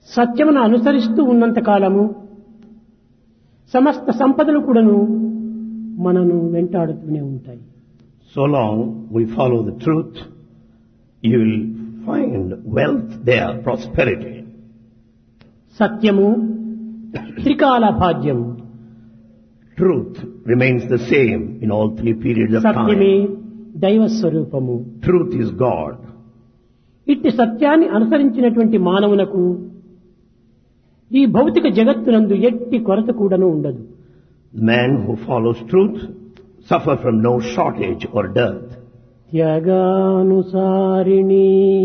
సత్యమును అనుసరిస్తూ ఉన్నంత కాలము సమస్త సంపదలు కూడాను మనను వెంటాడుతూనే ఉంటాయి. So long we follow the truth, you will find wealth there, prosperity. సత్యము త్రికాల భాగ్యము. Truth remains the same in all three periods of సత్యమే time. దైవ స్వరూపము. Truth is God. ఇట్టి సత్యాన్ని అనుసరించినటువంటి మానవునకు ఈ భౌతిక జగత్తునందు ఎట్టి కొరత కూడాను ఉండదు. The man who follows truth suffer from no shortage or dearth. త్యాగానుసారిణి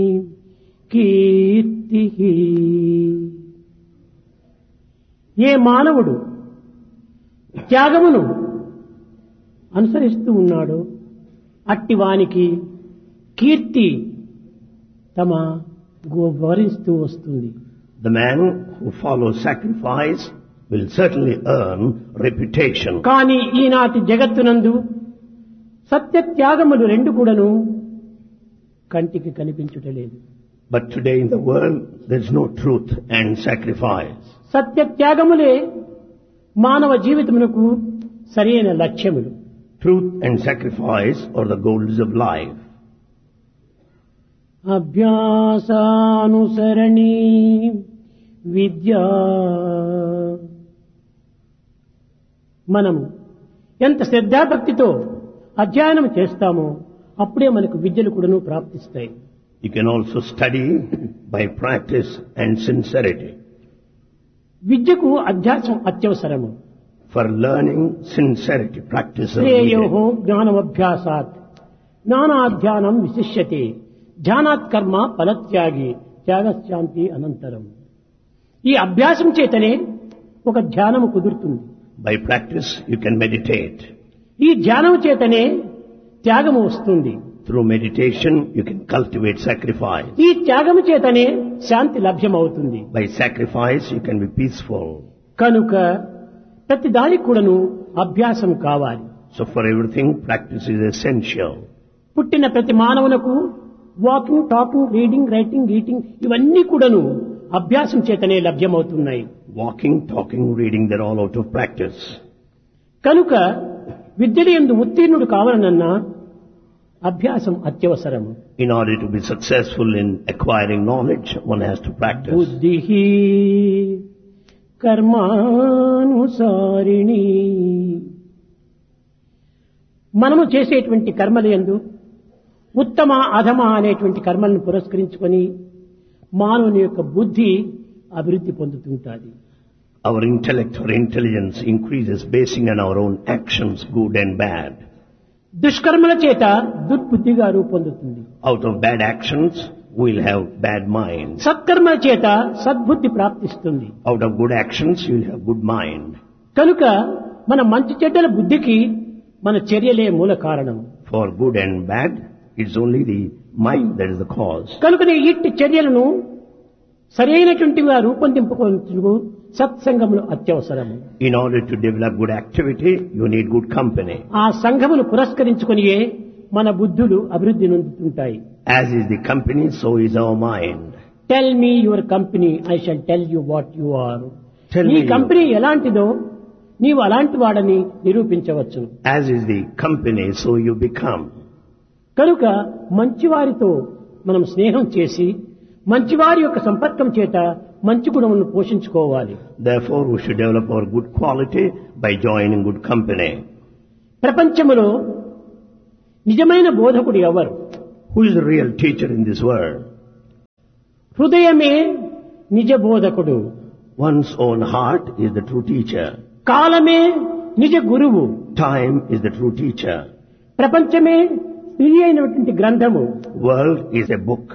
కీర్తి. ఏ మానవుడు త్యాగమును అనుసరిస్తూ ఉన్నాడో అట్టి వానికి కీర్తి తమ వరిస్తూ వస్తుంది. The man who follows sacrifice will certainly earn reputation. కానీ ఈనాటి జగత్తునందు సత్య త్యాగములు రెండు కూడాను కంటికి కనిపించుటలేదు. But today in the world there is no truth and sacrifice. సత్య త్యాగములే మానవ జీవితమునకు సరైన లక్ష్యములు. Truth and sacrifice are the goals of life. అభ్యాసానుసరణి విద్యా. మనము ఎంత శ్రద్ధాభక్తితో అధ్యయనం చేస్తామో అప్పుడే మనకు విద్యలు కూడాను ప్రాప్తిస్తాయి. You can also study by practice and sincerity. విద్యకు అధ్యాసం అత్యవసరము. For learning, sincerity, practice of శ్రేయోహో reading. జ్ఞానమభ్యాసాత్ జ్ఞానాధ్యానం విశిష్యతే ధ్యానాత్ కర్మ ఫలత్యాగి త్యాగశాంతి అనంతరం. ఈ అభ్యాసం చేతనే ఒక ధ్యానము కుదురుతుంది. By practice you can meditate. ఈ ధ్యానం చేతనే త్యాగము వస్తుంది. Through meditation you can cultivate sacrifice. ఈ త్యాగము చేతనే శాంతి లభ్యమవుతుంది. By sacrifice you can be peaceful. కనుక ప్రతి దానికి కూడాను అభ్యాసం కావాలి. So for everything practice is essential. పుట్టిన ప్రతి మానవునకు walking, talking, reading, writing, eating ఇవన్నీ కూడాను అభ్యాసం చేతనే లభ్యమవుతున్నాయి. Walking, talking, reading, they're all out of practice. కనుక విద్యల యందు ఉత్తీర్ణుడు కావాలనన్నా అభ్యాసం అత్యవసరము. In order to be successful in acquiring knowledge, one has to practice. బుద్ధి కర్మానుసారిణి. మనము చేసేటువంటి కర్మల యందు ఉత్తమ అధమ అనేటువంటి కర్మలను పురస్కరించుకొని మానవుని యొక్క బుద్ధి అభివృద్ధి పొందుతుంటాది. Our intellect or intelligence increases basing on our own actions, good and bad. దుష్కర్మల చేత దుర్బుద్ధిగా రూపొందుతుంది. Out of bad actions, we'll have bad minds. సత్కర్మల చేత సద్బుద్ధి ప్రాప్తిస్తుంది. Out of good actions, you'll have good mind. కనుక మన మంచి చెడ్డల బుద్ధికి మన చర్యలే మూల కారణం. For good and bad, it's only the mind that is the cause. కనుకనే ఇట్టి చర్యలను సరైనటువంటిగా రూపొందింపుకొనుటకు సత్సంగములు అత్యవసరము. In order to develop good activity, you need good company. ఆ సంఘమును పురస్కరించుకొనియే మన బుద్ధులు అభివృద్ధి నొందుతుంటాయి. As is the company, so is our mind. Tell me your company, I shall tell you what you are. Tell నీ me company ఎలాంటిదో నీవు అలాంటి వాడని నిరూపించవచ్చు. As is the company, so you become. కనుక మంచివారితో మనం స్నేహం చేసి మంచివారి యొక్క సంపర్కం చేత మంచి గుణములను పోషించుకోవాలి. Therefore, we should develop our good quality by joining good company. ప్రపంచములో నిజమైన బోధకుడు ఎవరు? Who is the real teacher in this world? హృదయమే నిజ బోధకుడు. One's own heart is the true teacher. కాలమే నిజ గురువు. Time is the true teacher. ప్రపంచమే స్త్రీ అయినటువంటి గ్రంథము. World is a book.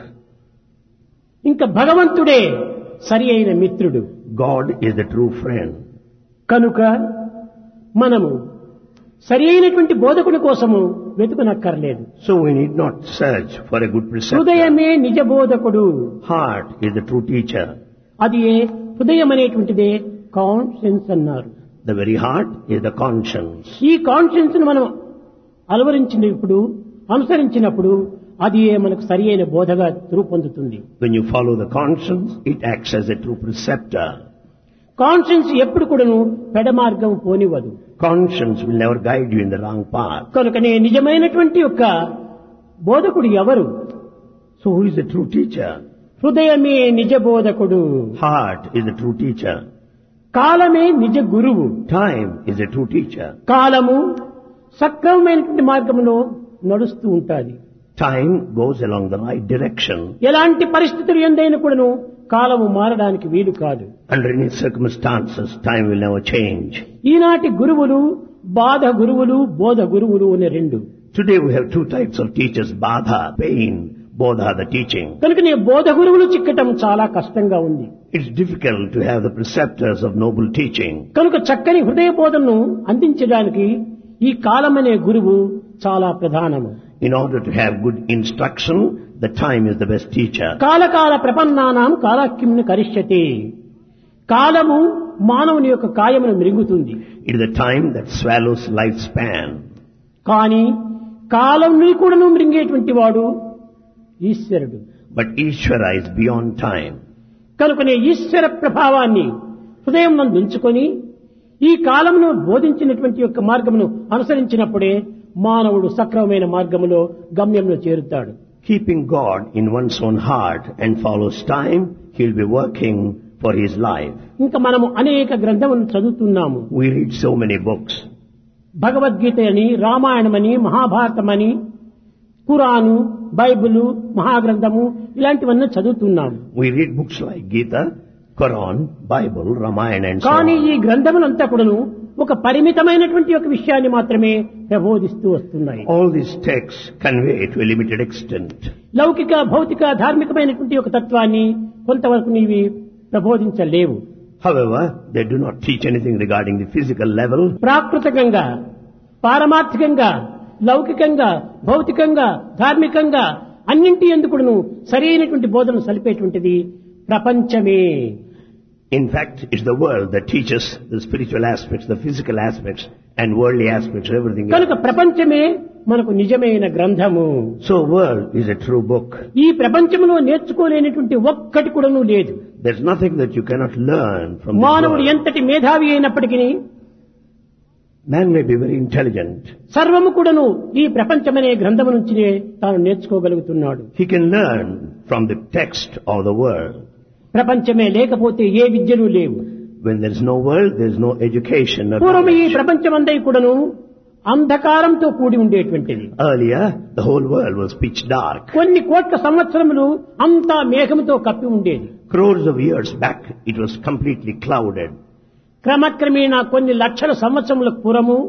ఇంకా భగవంతుడే సరి అయిన మిత్రుడు. God is the true friend. కనుక మనము సరి అయినటువంటి బోధకుడి కోసము వెతుకునక్కర్లేదు. So we need not search for a good preceptor. హృదయమే నిజ బోధకుడు. Heart is the true teacher. అది హృదయం అనేటువంటిదే కాన్షియన్స్ అన్నారు. The very heart is the conscience. ఈ కాన్షియన్స్ ను మనం అలవరించినప్పుడు, అనుసరించినప్పుడు అది మనకు సరి అయిన బోధగా రూపొందుతుంది. When you follow the conscience, it acts as a true preceptor. Conscience ఎప్పుడు కూడాను పెడ మార్గం పోనివ్వదు. Conscience will never guide you in the wrong path. కనుకనే నిజమైనటువంటి యొక్క బోధకుడు ఎవరు? So who is the true teacher? హృదయమే నిజ బోధకుడు. Heart is the true teacher. కాలమే నిజ గురువు. Time is the true teacher. కాలము సక్రమమైనటువంటి మార్గంలో నడుస్తూ ఉంటాది. Time goes along the right direction. ఎలాంటి పరిస్థితులు ఎందైనా కూడాను కాలము మారడానికి వీలు కాదు. Under any circumstances, time will never change. ఈనాటి గురువులు బాధ గురువులు బోధ గురువులు అనే రెండు. Today we have two types of teachers, Badha, pain, Bodha, the teaching. కనుకనే బోధ గురువులు చిక్కటం చాలా కష్టంగా ఉంది. It's difficult to have the preceptors of noble teaching. కనుక చక్కని హృదయ బోధనను అందించడానికి ఈ కాలమనే గురువు చాలా ప్రధానము. In order to have good instruction, the time is the best teacher. కాలకాల ప్రపన్నానాం కాలాక్యమును కరిష్యతే. కాలము మానవుని యొక్క కాయమును మృంగుతుంది. It is the time that swallows lifespan. కానీ కాలంని కూడాను మృంగేటువంటి వాడు ఈశ్వరుడు. But Ishvara is beyond time. కనుకనే ఈశ్వర ప్రభావాన్ని హృదయం నందు ఉంచుకొని ఈ కాలమును బోధించినటువంటి యొక్క మార్గమును అనుసరించినప్పుడే మానవుడు సక్రమమైన మార్గములో గమ్యంలో చేరుతాడు. Keeping God in one's own heart and follows time, he'll be working for his life. ఇంకా మనము అనేక గ్రంథములను చదువుతున్నాము. We read so many books. Bhagavad Gita అని, రామాయణమని, మహాభారతమని, ఖురాను, బైబిలు, మహాగ్రంథము ఇలాంటివన్నీ చదువుతున్నాము. We read books like Gita, Quran, Bible, Ramayana and so కానీ ఈ on. గ్రంథములంతా కూడాను ఒక పరిమితమైనటువంటి ఒక విషయాన్ని మాత్రమే ప్రబోధిస్తూ వస్తున్నాయి. All these texts convey to a limited extent. లౌకిక భౌతిక ధార్మికమైనటువంటి ఒక తత్వాన్ని కొంతవరకు నీవి ప్రబోధించలేవు. However, they do not teach anything regarding the physical level. ప్రాకృతికంగా, పారమార్థికంగా, లౌకికంగా, భౌతికంగా, ధార్మికంగా అన్నింటి ఎందుకును సరైనటువంటి బోధనలు సలిపేటువంటిది ప్రపంచమే. In fact, it's the world that teaches the spiritual aspects, the physical aspects and worldly aspects, everything కనుక else. ప్రపంచమే మనకు నిజమైన గ్రంథము. So world is a true book. ఈ ప్రపంచంలో నేర్చుకోలేనటువంటి ఒక్కటి కూడాను లేదు. There's nothing that you cannot learn from this మానవుడు world. ఎంతటి మేధావి అయినప్పటికీ Man may be very intelligent. సర్వము కూడాను ఈ ప్రపంచమనే గ్రంథము నుంచినే తాను నేర్చుకోగలుగుతున్నాడు. He can learn from the text of the world. ప్రపంచమే లేకపోతే ఏ విద్యలు లేవు. When there's no world, there's no education or పూర్వం ఈ knowledge. ప్రపంచమంతా కూడాను అంధకారంతో కూడి ఉండేటువంటిది. Earlier, the whole world was pitch dark. కొన్ని కోట్ల సంవత్సరములు అంతా మేఘముతో కప్పి ఉండేది. Crores of years back, it was completely clouded. క్రమక్రమేణా కొన్ని లక్షల సంవత్సరముల పూర్వము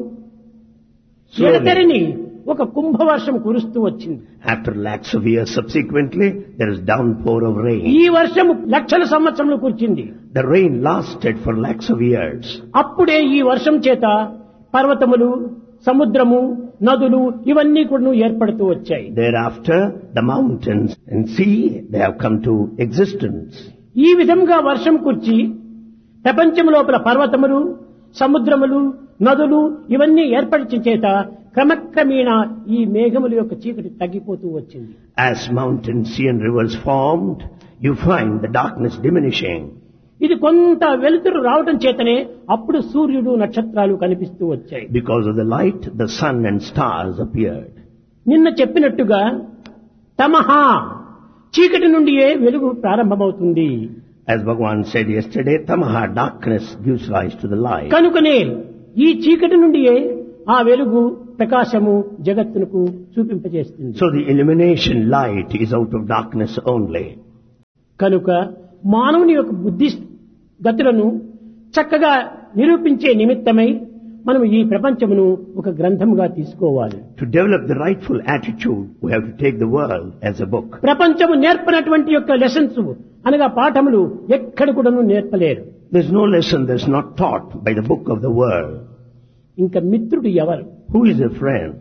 ఎడతెరిని ఒక కుంభవర్షం కురుస్తూ వచ్చింది. After lakhs of years subsequently, there is downpour of rain. ఈ వర్షము లక్షల సంవత్సరములు కురిచింది. The rain lasted for lakhs of years. అప్పుడే ఈ వర్షం చేత పర్వతములు, సముద్రము, నదులు ఇవన్నీ కూడా ఏర్పడుతూ వచ్చాయి. Thereafter, the mountains and sea, they have come to existence. ఈ విధంగా వర్షం కుర్చి ప్రపంచం లోపల పర్వతములు, సముద్రములు, నదులు ఇవన్నీ ఏర్పరిచిన చేత క్రమక్రమేణా ఈ మేఘముల యొక్క చీకటి తగ్గిపోతూ వచ్చింది. As mountains, sea and rivers formed, you find the darkness diminishing. ఇది కొంత వెలుతురు రావటం చేతనే అప్పుడు సూర్యుడు, నక్షత్రాలు కనిపిస్తూ వచ్చాయి. Because of the light, the sun and stars appeared. నిన్న చెప్పినట్టుగా తమహ చీకటి నుండియే వెలుగు ప్రారంభమవుతుంది. As Bhagavan said yesterday, tamaha, darkness gives rise to the light. కనుకనే ఈ చీకటి నుండియే ఆ వెలుగు ప్రకాశము జగత్తునకు చూపింపజేస్తుంది. So the illumination light is out of darkness only. కనుక మానవుని యొక్క బుద్ధి గతులను చక్కగా నిరూపించే నిమిత్తమై మనం ఈ ప్రపంచమును ఒక గ్రంథముగా తీసుకోవాలి. To develop the rightful attitude, we have to take the world as a book. ప్రపంచము నేర్పనటువంటి యొక్క లెసన్స్ అనగా పాఠములు ఎక్కడ కూడాను నేర్పలేరు. There's no lesson that's not taught by the book of the world. ఇంకా మిత్రుడు ఎవరు? Who is a friend?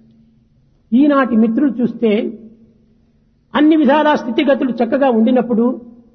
ఈనాటి మిత్రులు చూస్తే అన్ని విధాల స్థితిగతులు చక్కగా ఉండినప్పుడు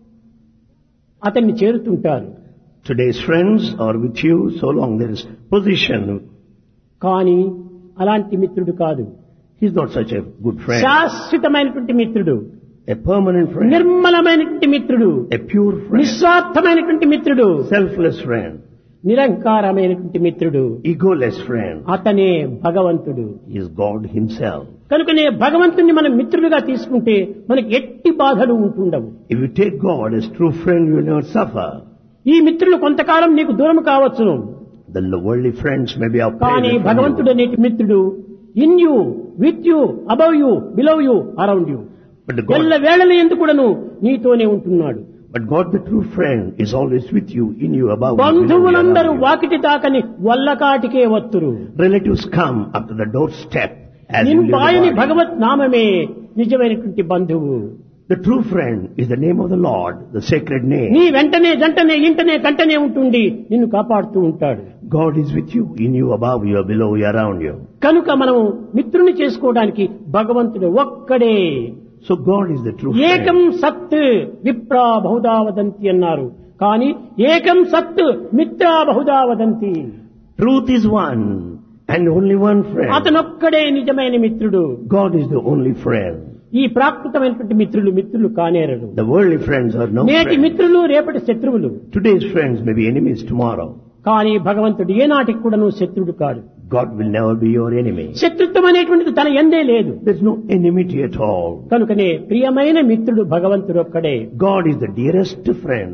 అతన్ని చేరుతుంటారు. Today's friends are with you so long there is position. కానీ అలాంటి మిత్రుడు కాదు. He's not such a good friend. శాశ్వతమైనటువంటి మిత్రుడు, A permanent friend. నిర్మలమైనటువంటి మిత్రుడు, A pure friend. నిస్వార్థమైనటువంటి మిత్రుడు, Selfless friend. నిరంకారమైనటువంటి మిత్రుడు, Egoless friend. అతనే భగవంతుడు. He is God himself. కనుకనే భగవంతుణ్ణి మనం మిత్రులుగా తీసుకుంటే మనకి ఎట్టి బాధలు ఉంటుండవు. If you take God as true friend, you will not suffer. ఈ మిత్రులు కొంతకాలం నీకు దూరం కావచ్చును, The worldly friends may be కానీ outplayed. భగవంతుడు అనేటి మిత్రుడు in you, with you, above you, below you, around you, But ఎల్ల వేళల ఎందుకు కూడాను నీతోనే ఉంటున్నాడు. God, the true friend, is always with you, in you, above you, below you, బంధువులందరూ around you. Vakiti తాకని వల్లకాటికే వత్తురు. Relatives come up to the doorstep as you leave the నింబాయని body. భగవత్ నామమే నిజమైనటువంటి బంధువు. The true friend is the name of the Lord, the sacred name. నీ వెంటనే జంటనే ఇంటనే కంటనే ఉంటుండి నిన్ను కాపాడుతూ ఉంటాడు. God is with you, in you, above you, below you, around you. కనుక మనం మిత్రుని చేసుకోవడానికి భగవంతుడు ఒక్కడే. So God is the true ఏకం friend. సత్ విప్రా బహుదా వదంతి అన్నారు, కానీ ఏకం సత్ Mitra Bahuda వదంతి. Truth is one, and only one friend. అతనొక్కడే నిజమైన మిత్రుడు. God is the only friend. ఈ ప్రాకృతమైనటువంటి మిత్రులు కానేరడు. The worldly friends are no నేటి friends. మిత్రులు రేపటి శత్రువులు. Today's friends may be enemies tomorrow. కానీ భగవంతుడు ఏనాటికి కూడాను శత్రుడు కాడు. God will never be your enemy. శత్రుత్వం అనేటువంటిది తన ఎందే లేదు. There's no enmity at all. కనుకనే ప్రియమైన మిత్రుడు భగవంతుడు ఒక్కడే. God is the dearest friend.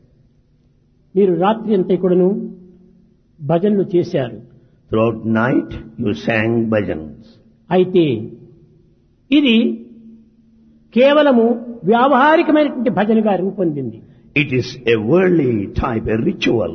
మీరు రాత్రి అంతా కూడాను భజనలు చేశారు. Throughout night you sang bhajans. అయితే ఇది కేవలము వ్యావహారికమైనటువంటి భజనగా రూపొందింది. It is a worldly type, a ritual.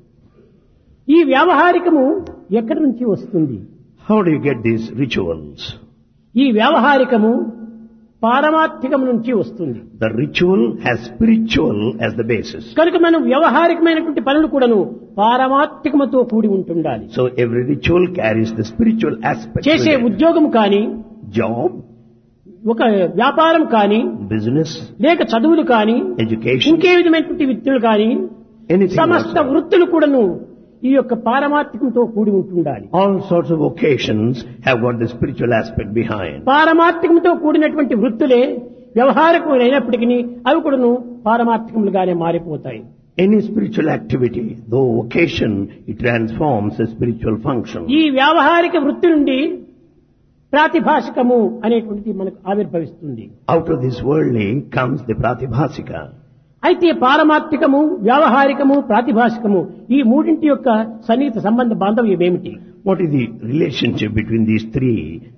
ఈ వ్యావహారికము ఎక్కడి నుంచి వస్తుంది? How do you get these rituals? ఈ వ్యావహారికము పారమార్థికం నుంచి వస్తుంది. The ritual has spiritual as the basis. కనుక మనం వ్యవహారికమైనటువంటి పనులు కూడాను పారమార్థికముతో కూడి ఉంటుండాలి. So every ritual carries the spiritual aspect. చేసే with it. ఉద్యోగం కానీ, Job, ఒక వ్యాపారం కానీ, business, లేక చదువులు కానీ, education, ఇంకే విధమైనటువంటి విద్యలు కానీ, anything సమస్త whatsoever. వృత్తులు కూడాను ఈ యొక్క పారమార్థికంతో కూడి ఉంటుండాలి. All sorts of occasions have got the spiritual aspect behind. పారమార్థికంతో కూడినటువంటి వృత్తులే వ్యవహారికమైనప్పటికీ అవి కూడాను పారమార్థికములుగానే మారిపోతాయి. Any spiritual activity, though occasion, it transforms a spiritual function. ఈ వ్యావహారిక వృత్తి నుండి ప్రాతిభాషికము అనేటువంటిది మనకు ఆవిర్భవిస్తుంది. Out of this worldly comes the pratibhasika. అయితే పారమార్థికము, వ్యావహారికము, ప్రాతిభాషికము ఈ మూడింటి యొక్క సన్నిహిత సంబంధ బాంధవ్యం ఏమిటి? What is the relationship between these three?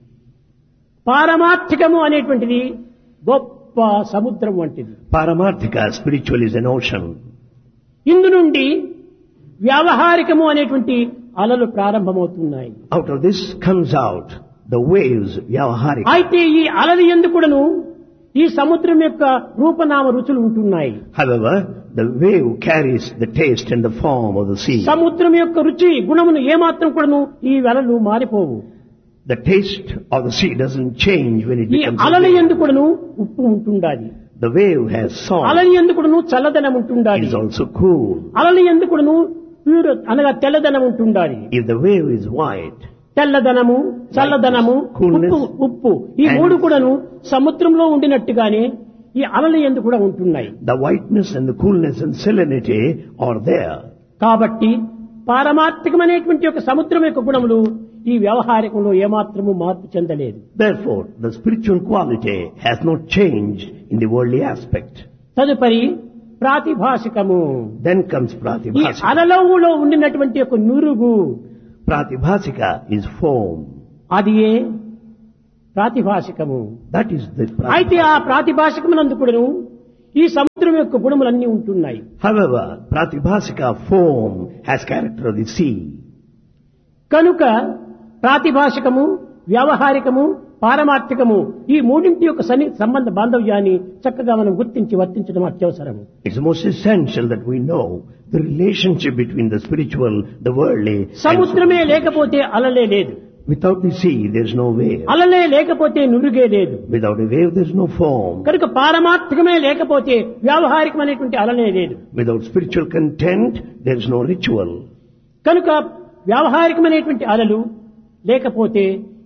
పారమార్థికము అనేటువంటిది గొప్ప సముద్రం వంటిది. Paramarthika, spiritual, is an ocean. ఇందు నుండి వ్యావహారికము అనేటువంటి అలలు ప్రారంభమవుతున్నాయి. Out of this comes out the waves, vyavaharika. అయితే ఈ అలలు ఎందుకును ఈ సముద్రం యొక్క రూపనామ రుచులు ఉంటున్నాయి. However, the wave carries the taste and the form of the sea. సముద్రం యొక్క రుచి గుణమును ఏమాత్రం కూడాను ఈ అలలు మారిపోవు. The taste of the sea doesn't change when it ఈ becomes a అలలు wave. ఎందుకును ఉప్పు ఉంటుండాలి. The wave has salt. అలలు ఎందుకును చల్లదనం It ఉంటుండాలి. is also cool. అలలు ఎందుకును ప్యూర్ అనగా తెల్లదనం ఉంటుండాలి. If the wave is white, తెల్లదనము, చల్లదనము, Coolness. ఉప్పు ఈ And- మూడు కూడాను సముద్రంలో ఉండినట్టుగానే ఈ అలలు ఎందు కూడా ఉంటున్నాయి. the whiteness and the coolness and salinity are there. కాబట్టి పారమార్థికమైనటువంటి ఒక సముద్రం యొక్క గుణములు ఈ వ్యవహారికంలో ఏమాత్రము మార్పు చెందలేదు. Therefore, the spiritual quality has not changed in the worldly aspect. తదుపరి ప్రాతిభాషికము. Then comes ఈ pratibhasika. అలలోలో ఉండినటువంటి ఒక నురుగు, Pratibhasika is foam. అది ఏ ప్రాతిభాషికము. That is the అయితే ఆ pratibhasika. ప్రాతిభాషికమునందు కూడాను ఈ సముద్రం యొక్క గుణములన్నీ ఉంటున్నాయి. However, pratibhasika foam has character of the sea. కనుక ప్రాతిభాషికము, వ్యవహారికము, పారమార్థికము ఈ మూడింటి యొక్క సంబంధ బాంధవ్యాన్ని చక్కగా మనం గుర్తించి వర్తించడం అత్యవసరము. It's most essential that we know the relationship between the spiritual, the worldly, and సముద్రమే spiritual. లేకపోతే అలలే లేదు. Without the sea, there's no wave. అలలే లేకపోతే నురుగే లేదు. Without a wave, there's no foam. కనుక పారమార్థికమే లేకపోతే వ్యావహారికమైనటువంటి అలలే లేదు. Without spiritual content, there's no ritual. కనుక వ్యావహారికమైనటువంటి అలలు లేకపోతే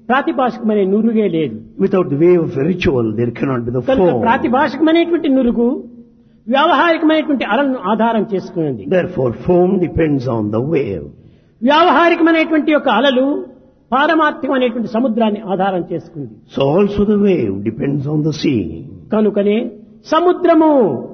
ప్రాతిభాషికమనే నురుగే లేదు. Without the way of a ritual, there cannot be the కనుక form. ప్రాతిభాషికమైనటువంటి నురుగు వ్యావహారికమైనటువంటి అలను ఆధారం చేసుకున్నది. Therefore, form depends on the wave. వ్యావహారికమైనటువంటి యొక్క అలలు పారమార్థికమైనటువంటి సముద్రాన్ని ఆధారం చేసుకుంది. So also the wave depends on the sea. కనుకనే సముద్రము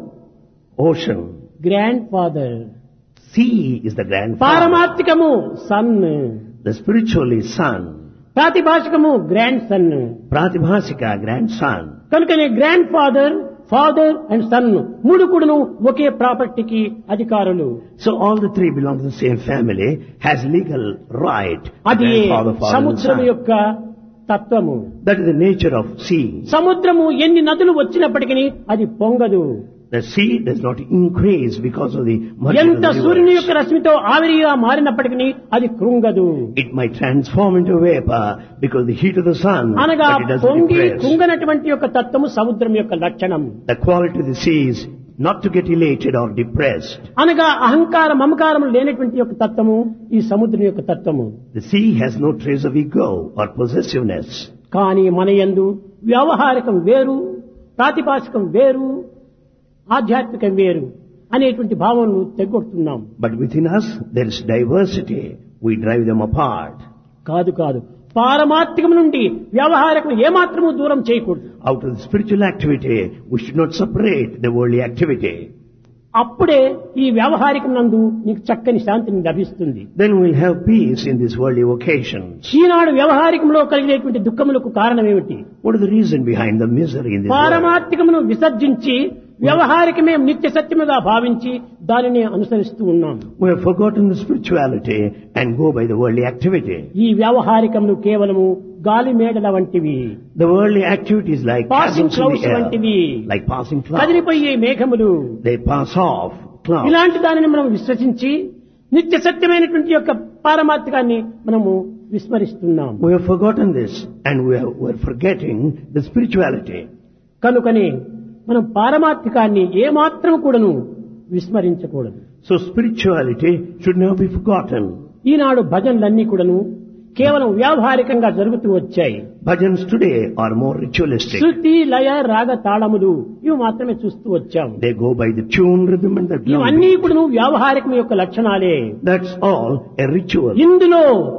Ocean. Grand father, Sea is the grandfather. పారమార్థికము sun, The spiritual is son. ప్రాతిభాషికము grand son. Pratibhasika, grandson. కనుకనే grand father, father and sun మూడు కూడాను ఒకే ప్రాపర్టీకి అధికారులు. So all the three belong to the same family, has legal right. అది Grandfather, father and సముద్రం son. యొక్క తత్వము. That is the nature of sea. సముద్రము ఎన్ని నదులు వచ్చినప్పటికీ అది పొంగదు. The sea does not increase because of the merger of ఎంత the సూర్యుని rivers. యొక్క రశ్మితో ఆవిరిగా మారినప్పటికీ అది కృంగదు. It might transform into vapor because of the heat of the sun, అనగా but it doesn't పొంగి depress. కృంగనటువంటి యొక్క తత్వము సముద్రం యొక్క లక్షణం. The quality of the sea is not to get elated or depressed. అనగా అహంకార మమకారం లేనటువంటి యొక్క తత్వము ఈ సముద్రం యొక్క తత్వము. The sea has no trace of ego or possessiveness. కానీ మన యందు వ్యవహారికం వేరు, ప్రాతిభాషికం వేరు, ఆధ్యాత్మికం వేరు అనేటువంటి భావనను తెగొడుతున్నాం. But within us there is diversity. We drive them apart. కాదు కాదు, పారమార్థికం నుండి వ్యవహారికం ఏమాత్రము దూరం చేయకూడదు. Out of the spiritual activity, we should not separate the worldly activity. అప్పుడే ఈ వ్యవహారికం నందు నీకు చక్కని శాంతిని లభిస్తుంది. Then we'll have peace in these worldly vocations. ఈనాడు వ్యవహారికంలో కలిగేటువంటి దుఃఖములకు కారణం ఏమిటి? What is the reason behind the misery in this world? పారమార్థికమును విసర్జించి వ్యవహారికమే నిత్య సత్యముగా భావించి దానిని అనుసరిస్తూ ఉన్నాం. We have forgotten the spirituality and go by the worldly activity. ఈ వ్యవహారికములు కేవలము గాలి మేడల వంటివి, The worldly activities like passing cabins in clouds the air, వంటివి, like passing clouds. కదిలిపోయే మేఘములు. They pass off clouds. ఇలాంటి దానిని మనం విశ్వసించి నిత్య సత్యమైనటువంటి యొక్క పారమార్థికాన్ని మనము విస్మరిస్తున్నాం. We have forgotten this and we're forgetting the spirituality. కనుకనే మనం పారమార్థికాన్ని ఏమాత్రం కూడాను విస్మరించకూడదు. So spirituality should never be forgotten. ఈనాడు భజనలన్నీ కూడాను కేవలం వ్యావహారికంగా జరుగుతూ వచ్చాయి. Bhajans today are more ritualistic. శృతి, లయ, రాగ, తాళములు ఇవి మాత్రమే చూస్తూ వచ్చాము. They go by the tune, rhythm and the ఇవన్నీ drum. కూడాను వ్యావహారికం యొక్క లక్షణాలే. That's all a ritual. ఇందులో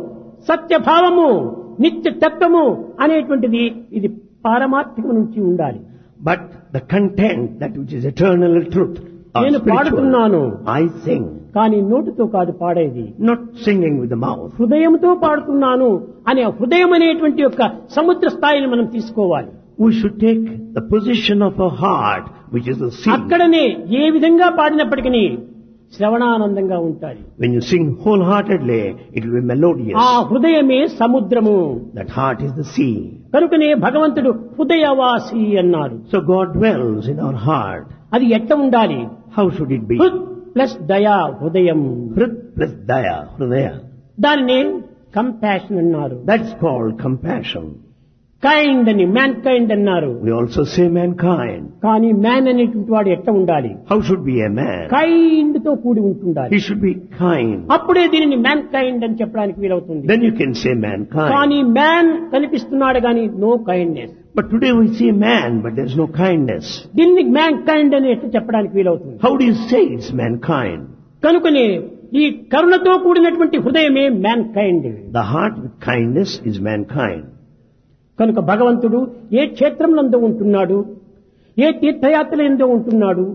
సత్యభావము, నిత్య తత్వము అనేటువంటిది ఇది పారమార్థికం నుంచి ఉండాలి. But the content, that which is eternal truth, are నేను పాడుతున్నాను, spiritual. I sing, కానీ నోటితో కాదు పాడేది, not singing with the mouth. హృదయంతో పాడుతున్నాను అనే హృదయం అనేటువంటి యొక్క సముద్ర స్థాయిని మనం తీసుకోవాలి. We should take the position of a heart, which is the sea. అక్కడనే ఏ విధంగా పాడినప్పటికీ శ్రవణానందంగా ఉంటాయి. When you sing wholeheartedly, it will be melodious. ఆ హృదయమే సముద్రము. That heart is the sea. కనుకనే భగవంతుడు హృదయవాసి అన్నాడు. So God dwells in our heart. అది ఎట్ట ఉండాలి? How should it be? హృద్ plus దయా హృదయం. Hrit plus daya, hridaya. దానినే కంపాషన్ అన్నారు. That's called compassion. కైండ్ అని, మ్యాన్ కైండ్ అన్నారు. We also say mankind. కానీ మ్యాన్ అనేటువంటి వాడు ఎట్ట ఉండాలి? How should be a man? Kind తో కూడి ఉంటుండాలి. He should be kind. అప్పుడే దీనిని మ్యాన్ కైండ్ అని చెప్పడానికి వీలవుతుంది. Then you can say mankind. కానీ మ్యాన్ కనిపిస్తున్నాడు కానీ no kindness. But today we see man, but there's no kindness. దీన్ని మ్యాన్ కైండ్ అని ఎట్లా చెప్పడానికి వీలవుతుంది? How do you say it's mankind? కనుకనే ఈ కరుణతో కూడినటువంటి హృదయమే man kind. The heart with kindness is mankind. కనుక భగవంతుడు ఏ క్షేత్రంలో ఉంటున్నాడు, ఏ తీర్థయాత్రల ఎందో ఉంటున్నాడు,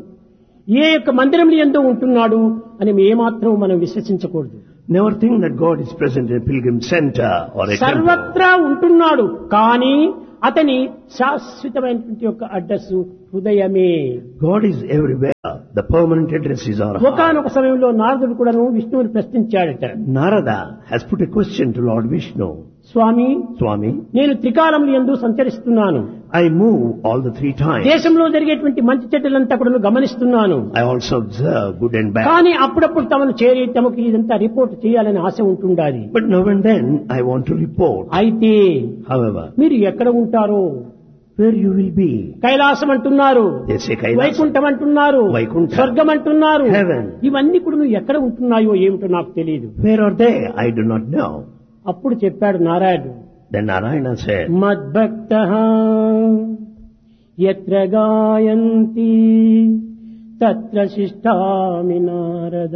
ఏ యొక్క మందిరంలో ఎందో ఉంటున్నాడు అని ఏమాత్రం మనం విశ్వసించకూడదు. Never think that God is present in a pilgrim center or a temple. సర్వత్రా ఉంటున్నాడు, కానీ అతని శాశ్వతమైనటువంటి యొక్క అడ్రస్ హృదయమే. God is everywhere. The permanent address is our heart. ఒకానొక సమయంలో నారదుడు కూడాను విష్ణువుని ప్రశ్నించాడట. Narada has put a question to Lord Vishnu. Swamy, Swami, నేను త్రికాలములు యందు సంచరిస్తున్నాను. I move all the three times. దేశంలో జరిగేటువంటి మంచి చెడ్డలంతా కూడా గమనిస్తున్నాను. I also observe good and bad. కానీ అప్పుడప్పుడు తమను చేరి తమకు ఇదంతా రిపోర్ట్ చేయాలని ఆశ ఉంటుండాలి. But now and then I want to report. అయితే However, మీరు ఎక్కడ ఉంటారో? where you will be? Kailasam అంటున్నారు, They say Kailasam. వైకుంఠం అంటున్నారు, వైకుంఠం, స్వర్గం అంటున్నారు. heaven. ఇవన్నీ కూడా నువ్వు ఎక్కడ ఉంటున్నాయో ఏమిటో నాకు తెలియదు. Where are they? I do not know. అప్పుడు చెప్పాడు నారాయణుడు, Then Narayana said, మద్భక్తః యత్ర గాయంతి తత్ర శిష్టామి నారద.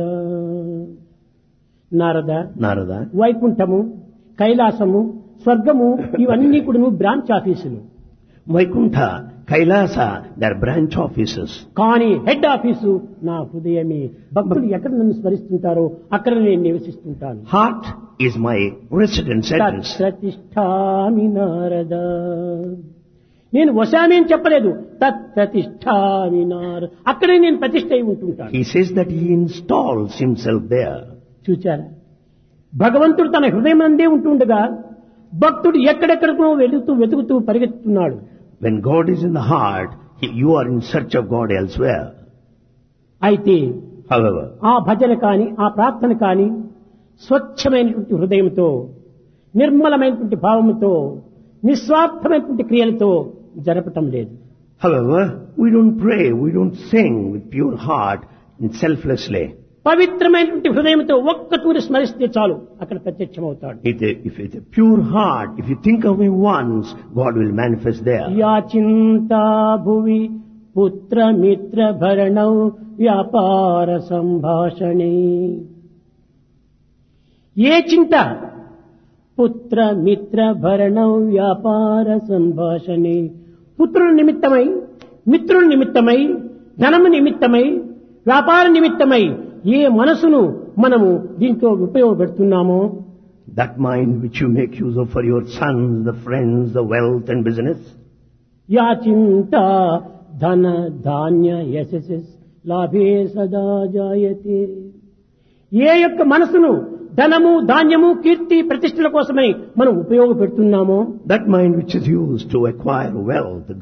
Narada, వైకుంఠము, కైలాసము, స్వర్గము ఇవన్నీ కూడా బ్రాంచ్ ఆఫీసులు. Vaikuntha, Kailasa, they are branch offices. కానీ హెడ్ ఆఫీసు నా హృదయమే. భక్తులు ఎక్కడ నన్ను స్మరిస్తుంటారో అక్కడ నేను నివసిస్తుంటాను. Heart is my residence address. తత్ప్రతిష్ఠామి Narada. నేను వశామి అని చెప్పలేదు, తత్ప్రతిష్ఠామి నారద. అక్కడే నేను ప్రతిష్ఠ అయి ఉంటుంటాను. He says that he installs himself there. చూచారా, భగవంతుడు తన హృదయం అందే ఉంటుండగా భక్తుడు ఎక్కడెక్కడికో వెతుకుతూ పరిగెత్తుతున్నాడు. When God is in the heart, you are in search of God elsewhere. అయితే However, ఆ భజన కాని ఆ ప్రార్థన కాని స్వచ్ఛమైనటువంటి హృదయంతో, నిర్మలమైనటువంటి భావముతో, నిస్వార్థమైనటువంటి క్రియలతో జరపటం లేదు. however, we don't pray, we don't sing with pure heart and selflessly. పవిత్రమైనటువంటి హృదయంతో ఒక్క తూరి స్మరిస్తే చాలు, అక్కడ ప్రత్యక్షమవుతాడు. If it's a pure heart, if you think of him once, God will manifest there. యాచింతా భువి పుత్ర మిత్ర భరణౌ వ్యాపార సంభాషణే. ఏ చింత? పుత్ర మిత్ర భరణౌ వ్యాపార సంభాషణే. పుత్రుల నిమిత్తమై, మిత్రుల నిమిత్తమై, ధనము నిమిత్తమై, వ్యాపార నిమిత్తమై ఏ మనసును మనము దీంట్లో ఉపయోగపెడుతున్నామో, That mind which you make use of for your sons, the friends, the wealth and business, యాచింత ధన ధాన్య యశస్ లాభే సదా జాయతే. ఏ యొక్క మనసును ధనము, ధాన్యము, కీర్తి, ప్రతిష్టల కోసమై మనం ఉపయోగపెడుతున్నామో, that mind which is used to acquire wealth,